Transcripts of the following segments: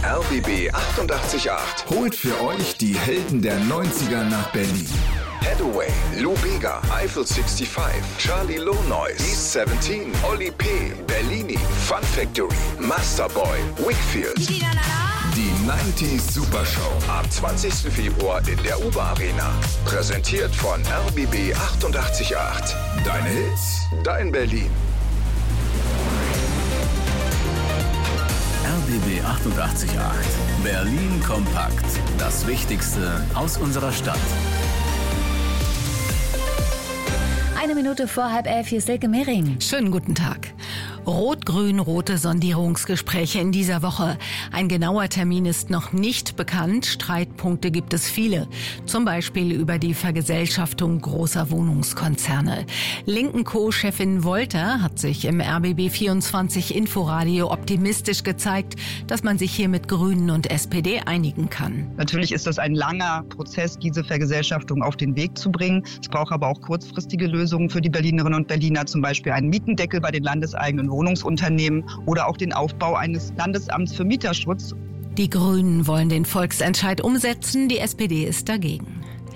RBB 88.8 holt für euch die Helden der 90er nach Berlin. Hathaway, Lou Bega, Eiffel 65, Charlie Low Noise, East 17, Oli P., Bellini, Fun Factory, Masterboy, Wickfield. Die 90s Supershow am 20. Februar in der UBA Arena. Präsentiert von RBB 88.8. Deine Hits, dein Berlin. RBB 88.8. Berlin kompakt. Das Wichtigste aus unserer Stadt. 1 Minute vor 10:30, hier ist Silke Mehring. Schönen guten Tag. Rot-Grün-rote Sondierungsgespräche in dieser Woche. Ein genauer Termin ist noch nicht bekannt. Streitpunkte gibt es viele. Zum Beispiel über die Vergesellschaftung großer Wohnungskonzerne. Linken Co-Chefin Wolter hat sich im RBB 24 Inforadio optimistisch gezeigt, dass man sich hier mit Grünen und SPD einigen kann. Natürlich ist das ein langer Prozess, diese Vergesellschaftung auf den Weg zu bringen. Es braucht aber auch kurzfristige Lösungen für die Berlinerinnen und Berliner, zum Beispiel einen Mietendeckel bei den landeseigenen Wohnungsunternehmen oder auch den Aufbau eines Landesamts für Mieterschutz. Die Grünen wollen den Volksentscheid umsetzen, die SPD ist dagegen.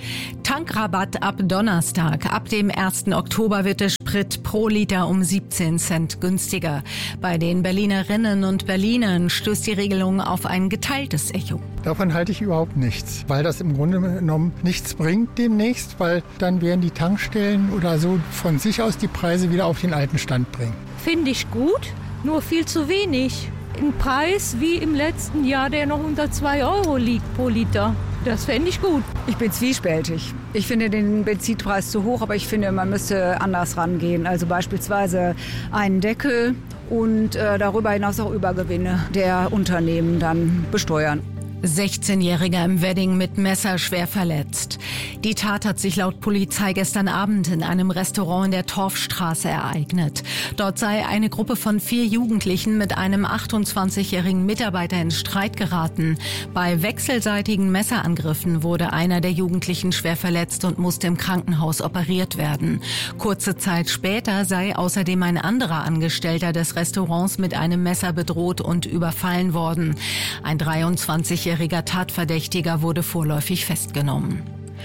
Tankrabatt ab Donnerstag. Ab dem 1. Oktober wird der Sprit pro Liter um 17 Cent günstiger. Bei den Berlinerinnen und Berlinern stößt die Regelung auf ein geteiltes Echo. Davon halte ich überhaupt nichts, weil das im Grunde genommen nichts bringt demnächst, weil dann werden die Tankstellen oder so von sich aus die Preise wieder auf den alten Stand bringen. Finde ich gut, nur viel zu wenig. Ein Preis wie im letzten Jahr, der noch unter 2 Euro liegt pro Liter. Das fände ich gut. Ich bin zwiespältig. Ich finde den Benzinpreis zu hoch, aber ich finde, man müsste anders rangehen. Also beispielsweise einen Deckel und darüber hinaus auch Übergewinne der Unternehmen dann besteuern. 16-Jähriger im Wedding mit Messer schwer verletzt. Die Tat hat sich laut Polizei gestern Abend in einem Restaurant in der Torfstraße ereignet. Dort sei eine Gruppe von 4 Jugendlichen mit einem 28-jährigen Mitarbeiter in Streit geraten. Bei wechselseitigen Messerangriffen wurde einer der Jugendlichen schwer verletzt und musste im Krankenhaus operiert werden. Kurze Zeit später sei außerdem ein anderer Angestellter des Restaurants mit einem Messer bedroht und überfallen worden. Ein 23-jähriger Tatverdächtiger wurde vorläufig festgenommen.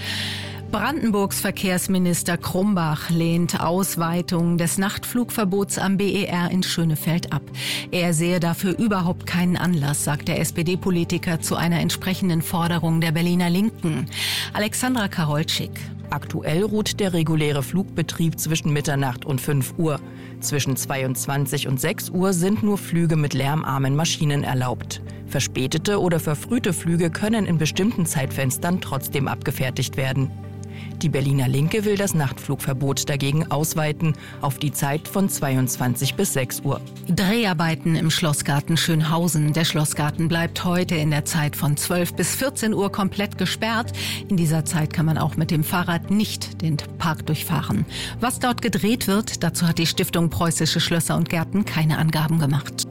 Brandenburgs Verkehrsminister Krumbach lehnt Ausweitung des Nachtflugverbots am BER in Schönefeld ab. Er sehe dafür überhaupt keinen Anlass, sagt der SPD-Politiker zu einer entsprechenden Forderung der Berliner Linken. Alexandra Karolczyk. Aktuell ruht der reguläre Flugbetrieb zwischen Mitternacht und 5 Uhr. Zwischen 22 und 6 Uhr sind nur Flüge mit lärmarmen Maschinen erlaubt. Verspätete oder verfrühte Flüge können in bestimmten Zeitfenstern trotzdem abgefertigt werden. Die Berliner Linke will das Nachtflugverbot dagegen ausweiten auf die Zeit von 22 bis 6 Uhr. Dreharbeiten im Schlossgarten Schönhausen. Der Schlossgarten bleibt heute in der Zeit von 12 bis 14 Uhr komplett gesperrt. In dieser Zeit kann man auch mit dem Fahrrad nicht den Park durchfahren. Was dort gedreht wird, dazu hat die Stiftung Preußische Schlösser und Gärten keine Angaben gemacht.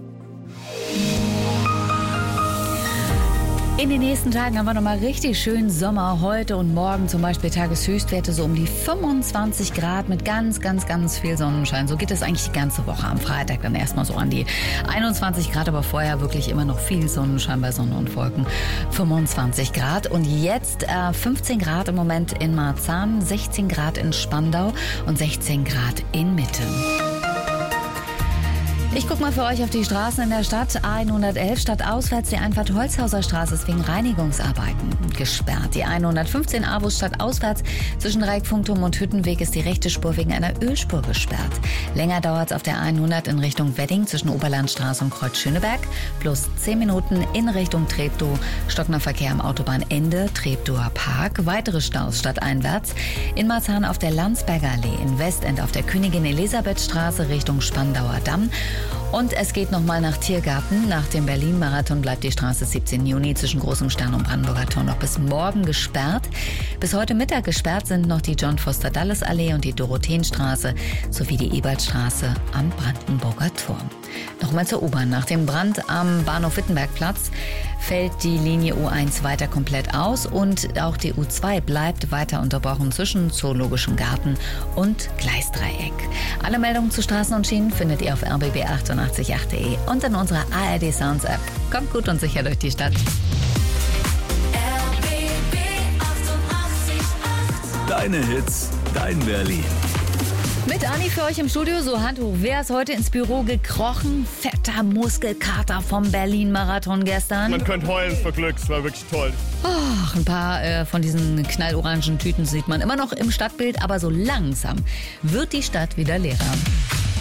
In den nächsten Tagen haben wir nochmal richtig schön Sommer. Heute und morgen zum Beispiel Tageshöchstwerte so um die 25 Grad mit ganz, ganz, ganz viel Sonnenschein. So geht es eigentlich die ganze Woche. Am Freitag dann erstmal so an die 21 Grad, aber vorher wirklich immer noch viel Sonnenschein bei Sonne und Wolken. 25 Grad und jetzt 15 Grad im Moment in Marzahn, 16 Grad in Spandau und 16 Grad in Mitte. Ich gucke mal für euch auf die Straßen in der Stadt. A111 stadtauswärts, die Einfahrt Holzhauser Straße ist wegen Reinigungsarbeiten gesperrt. Die 115 Avus stadtauswärts zwischen Dreieck-Funkturm und Hüttenweg ist die rechte Spur wegen einer Ölspur gesperrt. Länger dauert es auf der 100 in Richtung Wedding zwischen Oberlandstraße und Kreuz Schöneberg. Plus 10 Minuten in Richtung Treptow. Stockender Verkehr am Autobahnende, Treptower Park. Weitere Staus stadteinwärts. In Marzahn auf der Landsberger Allee, in Westend auf der Königin Elisabeth Straße Richtung Spandauer Damm. Und es geht nochmal nach Tiergarten. Nach dem Berlin-Marathon bleibt die Straße 17. Juni zwischen Großem Stern und Brandenburger Tor noch bis morgen gesperrt. Bis heute Mittag gesperrt sind noch die John-Foster-Dulles-Allee und die Dorotheenstraße sowie die Ebertstraße am Brandenburger Tor. Nochmal zur U-Bahn. Nach dem Brand am Bahnhof Wittenbergplatz fällt die Linie U1 weiter komplett aus und auch die U2 bleibt weiter unterbrochen zwischen Zoologischem Garten und Gleisdreieck. Alle Meldungen zu Straßen und Schienen findet ihr auf RBB 8 888.de und in unserer ARD Sounds App. Kommt gut und sicher durch die Stadt. Deine Hits, dein Berlin. Mit Anni für euch im Studio, so Hand hoch. Wer ist heute ins Büro gekrochen? Fetter Muskelkater vom Berlin-Marathon gestern. Man könnte heulen vor Glück, es war wirklich toll. Oh, ein paar von diesen knallorangen Tüten sieht man immer noch im Stadtbild, aber so langsam wird die Stadt wieder leerer.